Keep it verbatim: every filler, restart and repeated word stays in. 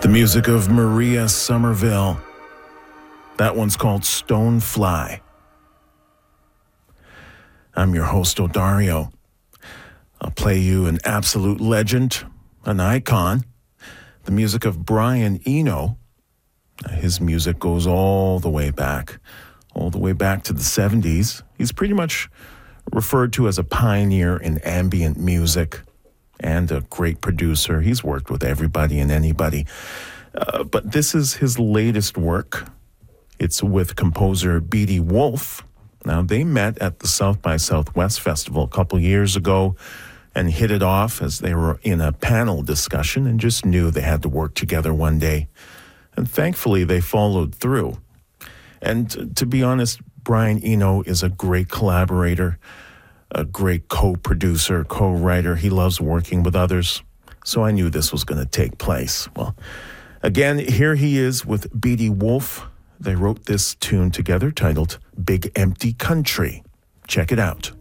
music of Maria Somerville. That one's called Stonefly. I'm your host, Odario. I'll play you an absolute legend, an icon, the music of Brian Eno. His music goes all the way back, all the way back to the seventies. He's pretty much referred to as a pioneer in ambient music and a great producer. He's worked with everybody and anybody. Uh, but this is his latest work. It's with composer Beatty Wolf. Now, they met at the South by Southwest Festival a couple years ago and hit it off as they were in a panel discussion and just knew they had to work together one day. And thankfully, they followed through. And to be honest, Brian Eno is a great collaborator, a great co-producer, co-writer. He loves working with others. So I knew this was going to take place. Well, again, here he is with Beatty Wolf. They wrote this tune together titled Big Empty Country. Check it out.